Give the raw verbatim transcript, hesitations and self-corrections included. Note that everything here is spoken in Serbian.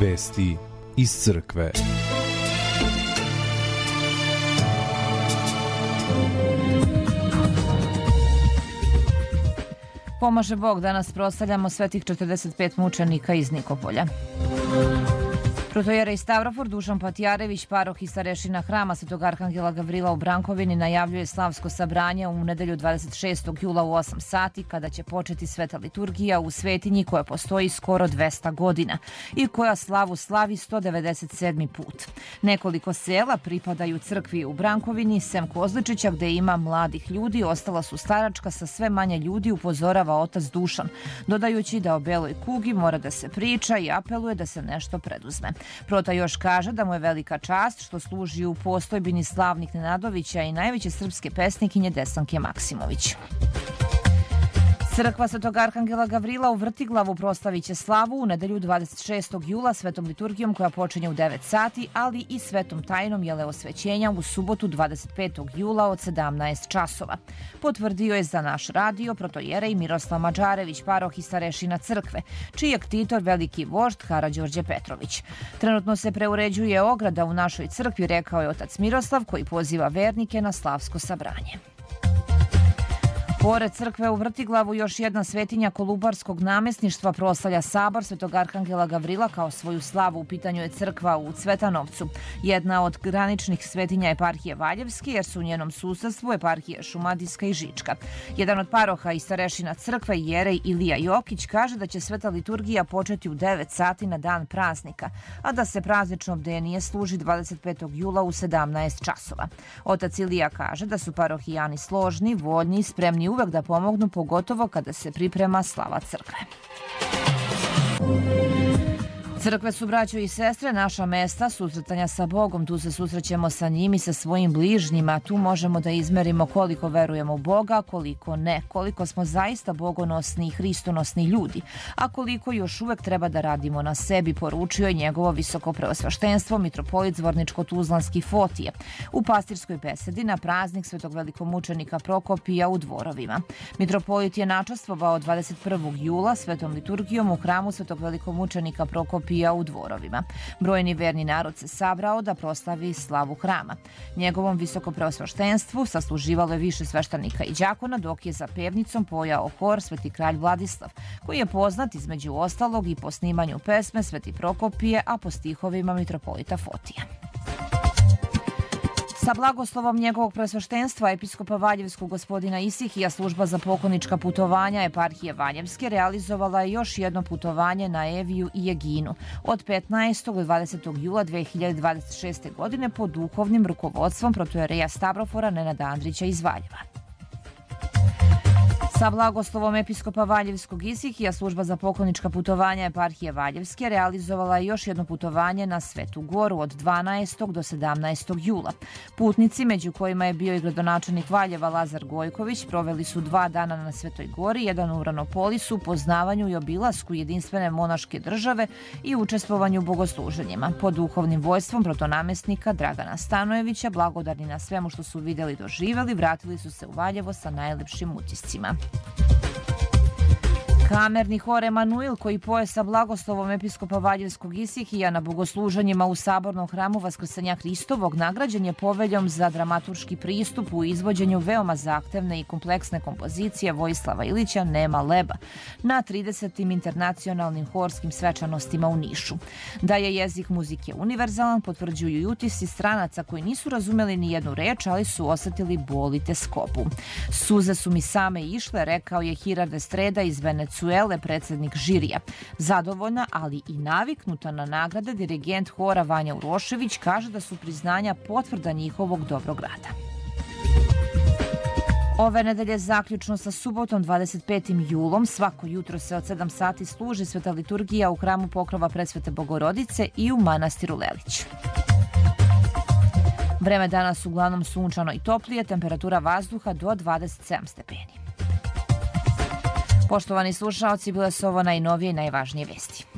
Vesti iz crkve. Pomaže Bog, danas proslavljamo svetih četrdeset pet mučenika iz Nikopolja. Protojerej Stavrofor Dušan Patijarević, paroh i starešina hrama Svetog Arhangela Gavrila u Brankovini, najavljuje slavsko sabranje u nedelju dvadeset šestog jula u osam sati, kada će početi sveta liturgija u svetinji koja postoji skoro dvesta godina i koja slavu slavi sto devedeset sedmi put. Nekoliko sela pripadaju crkvi u Brankovini, sem Kozličića gde ima mladih ljudi, ostala su staračka, sa sve manje ljudi, upozorava otac Dušan, dodajući da o beloj kugi mora da se priča i apeluje da se nešto preduzme. Prota još kaže da mu je velika čast što služi u postojbini slavnih Nenadovića i najveće srpske pesnikinje Desanke Maksimović. Crkva Svetog Arhangela Gavrila u Vrtiglavu proslavit će slavu u nedelju dvadeset šestog jula svetom liturgijom koja počinje u devet sati, ali i svetom tajnom jeleosvećenja u subotu dvadeset petog jula od sedamnaest časova. Potvrdio je za naš radio protojerej Miroslav Mađarević, paroh i starešina crkve, čiji je ktitor veliki vožd Karađorđe Petrović. Trenutno se preuređuje ograda u našoj crkvi, rekao je otac Miroslav, koji poziva vernike na slavsko sabranje. Pored crkve u Vrtiglavu, još jedna svetinja Kolubarskog namesništva proslavlja sabor Svetog Arhangela Gavrila kao svoju slavu. U pitanju je crkva u Cvetanovcu, jedna od graničnih svetinja eparhije Valjevske, jer su u njenom susedstvu eparhije Šumadijska i Žička. Jedan od paroha i starešina crkve, jerej Ilija Jokić, kaže da će sveta liturgija početi u devet sati na dan praznika, a da se praznično bdenije služi dvadeset petog jula u sedamnaest časova. Otac Ilija kaže da su parohijani složni, voljni i spremni uvek da pomognu, pogotovo kada se priprema slava crkve. Crkve su, braćo i sestre, naša mesta susretanja sa Bogom. Tu se susrećemo sa njim i sa svojim bližnjima. Tu možemo da izmerimo koliko verujemo u Boga, koliko ne, koliko smo zaista bogonosni i hristonosni ljudi, a koliko još uvek treba da radimo na sebi, poručio je njegovo visoko preosveštenstvo mitropolit Zvorničko-Tuzlanski Fotije u pastirskoj besedi na praznik svetog velikomučenika Prokopija u Dvorovima. Mitropolit je načastvovao dvadeset prvog jula svetom liturgijom u hramu svetog velikomučenika Prokopija u Dvorovima. Brojni verni narod se sabrao da proslavi slavu hrama. Njegovom visokopreosveštenstvu sasluživalo je više sveštenika i đakona, dok je za pevnicom pojao hor Sveti kralj Vladislav, koji je poznat između ostalog i po snimanju pesme Sveti Prokopije, a po stihovima mitropolita Fotija. Sa blagoslovom njegovog preosveštenstva episkopa Valjevskog gospodina Isihija, služba za poklonička putovanja eparhije Valjevske realizovala je još jedno putovanje na Eviju i Eginu od petnaestog do dvadesetog jula dve hiljade dvadeset šeste. godine pod duhovnim rukovodstvom protojereja Stavrofora Nenada Andrića iz Valjeva. Sa blagoslovom episkopa Valjevskog Isihija, služba za poklonička putovanja eparhije Valjevske realizovala je još jedno putovanje na Svetu Goru od dvanaestog do sedamnaestog jula. Putnici, među kojima je bio i gradonačelnik Valjeva Lazar Gojković, proveli su dva dana na Svetoj Gori, jedan u Ranopolisu, poznavanju i obilasku jedinstvene monaške države i učestvovanju u bogosluženjima. Pod duhovnim vojstvom protonamestnika Dragana Stanojevića, blagodarni na svemu što su videli i doživeli, vratili su se u Valjevo sa najlepšim utiscima. Kamerni hor Emanuil, koji poje sa blagoslovom episkopa Valjevskog Isihija na bogosluženjima u Sabornom hramu Vaskrsenja Hristovog, nagrađen je poveljom za dramaturški pristup u izvođenju veoma zahtevne i kompleksne kompozicije Vojislava Ilića Nema leba na tridesetim internacionalnim horskim svečanostima u Nišu. Da je jezik muzike univerzalan potvrđuju i utisci stranaca koji nisu razumeli ni jednu reč, ali su osetili bol i teskobu. Suze su mi same išle, rekao je Hirarde Streda iz Venecuele, predsednik žirija. Zadovoljna, ali i naviknuta na nagrade, dirigent hora Vanja Urošević kaže da su priznanja potvrda njihovog dobrog rada. Ove nedelje zaključno sa subotom dvadeset petim julom svako jutro se od sedam sati služi sveta liturgija u hramu Pokrova Presvete Bogorodice i u manastiru Lelić. Vreme danas uglavnom sunčano i toplije, temperatura vazduha do dvadeset sedam stepeni. Poštovani slušaoci, bile su ovo najnovije i najvažnije vesti.